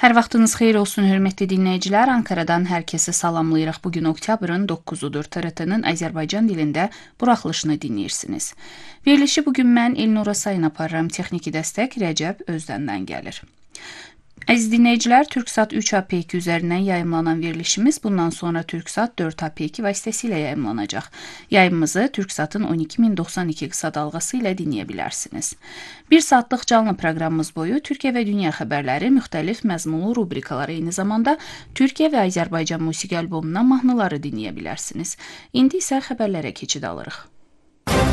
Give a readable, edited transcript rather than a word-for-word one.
Hər vaxtınız xeyir olsun, hörmətli dinləyicilər. Ankaradan hər kəsi salamlayırıq. Bugün oktyabrın 9-udur. TRT-nin Azərbaycan dilində buraxılışını dinləyirsiniz. Verilişi bugün mən Elnura Sayın aparıram. Texniki dəstək Rəcəb Özdəndən gəlir. Əziz dinləyicilər, Türksat 3 AP2 üzərindən yayımlanan verilişimiz bundan sonra Türksat 4 AP2 vasitəsilə yayımlanacaq. Yayımımızı Türksatın 12092 qısa dalğası ilə dinləyə bilərsiniz. Bir saatlıq canlı proqramımız boyu Türkiyə və dünya xəbərləri, müxtəlif məzmunlu rubrikaları, eyni zamanda Türkiyə və Azərbaycan musiqi albomundan mahnıları dinləyə bilərsiniz. İndi isə xəbərlərə keçid alırıq.